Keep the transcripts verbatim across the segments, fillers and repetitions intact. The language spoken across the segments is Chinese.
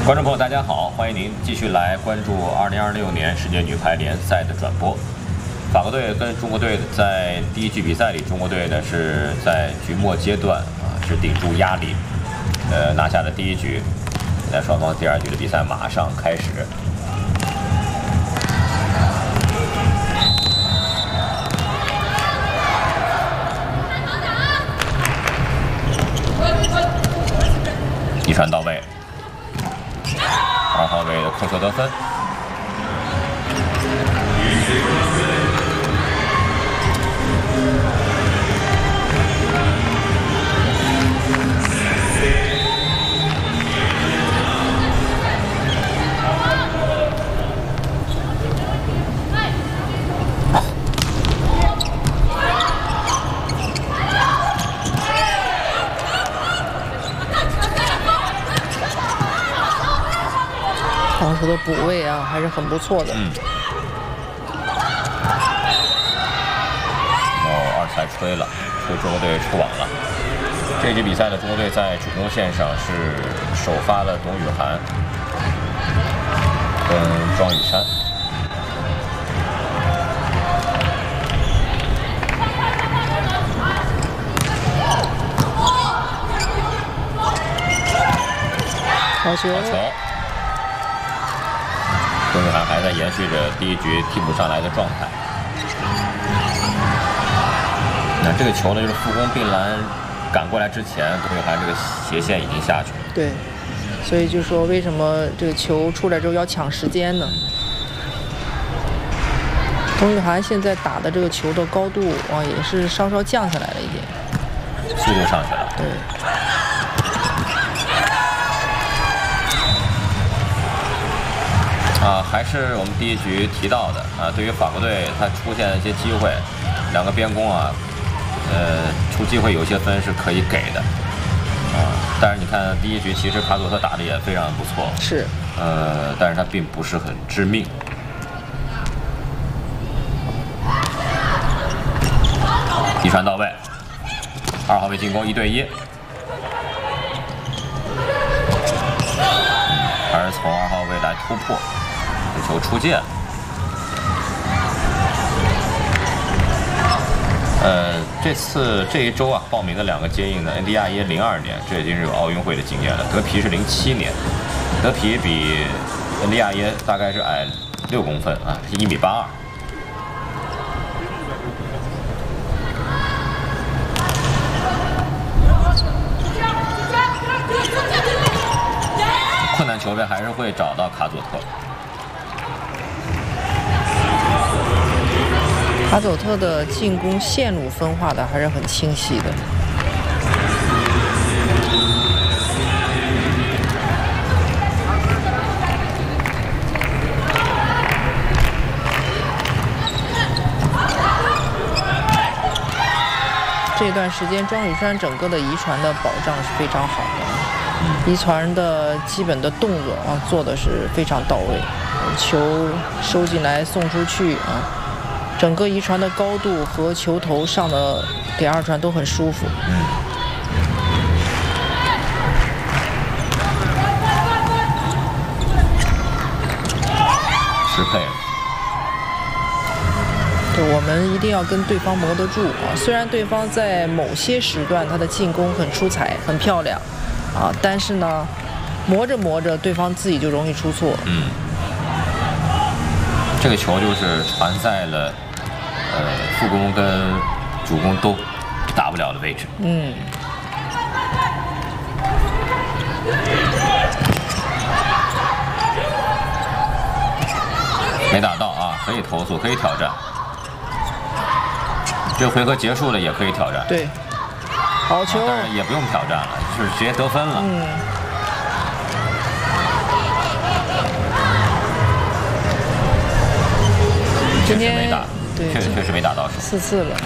观众朋友，大家好，欢迎您继续来关注二零二六年世界女排联赛的转播。法国队跟中国队在第一局比赛里，中国队呢是在局末阶段啊是顶住压力，呃拿下了第一局。现在双方第二局的比赛马上开始。 一传到位，二号位的扣球得分。 防守的补位啊，还是很不错的。 嗯。哦，二彩吹了，吹中国队出网了。这局比赛呢，中国队在主攻线上是首发了董雨涵跟庄雨珊。 好球！ 好球！ 董雨涵还在延续着第一局替补上来的状态。那这个球呢，就是副攻并篮赶过来之前，董雨涵这个斜线已经下去了。 对，所以就说为什么这个球出来之后要抢时间呢？董雨涵现在打的这个球的高度啊，也是稍稍降下来了一点， 速度上去了。 对。 啊，还是我们第一局提到的啊，对于法国队，他出现一些机会，两个边攻啊，呃，出机会有些分是可以给的啊。但是你看第一局，其实卡佐特打的也非常不错， 是， 呃，但是他并不是很致命。一传到位，二号位进攻一对一。 还是从二号位来突破，这球出界了。呃，这次这一周啊，报名的两个接应呢，恩迪亚耶零二年，这已经是有奥运会的经验了。德皮是零七年，德皮比恩迪亚耶大概是矮六公分啊，是一米八二。 困难球位还是会找到卡佐特。 卡佐特的进攻线路分化的还是很清晰的。这段时间，庄雨珊整个的遗传的保障是非常好的。 遗传的基本的动作啊，做的是非常到位，球收进来送出去啊，整个遗传的高度和球头上的给二传都很舒服。 嗯。适配了。 对，我们一定要跟对方磨得住啊，虽然对方在某些时段他的进攻很出彩、很漂亮。 啊，但是呢，磨着磨着，对方自己就容易出错。 嗯，这个球就是传在了呃副攻跟主攻都打不了的位置。 嗯， 没打到啊，可以投诉，可以挑战。这回合结束了也可以挑战。 对。 好球、啊， 但是也不用挑战了，就是直接得分了。 嗯。今天没打， 对， 确实确实没打到手。 四次了。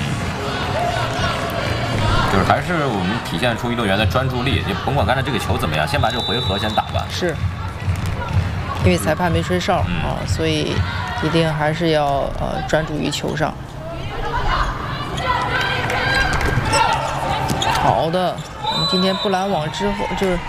就是还是我们体现出运动员的专注力，就甭管刚才这个球怎么样，先把这个回合先打完。 是。因为裁判没吹哨、 嗯、 啊，所以一定还是要呃专注于球上。 好的，我们今天布拦网之后，就是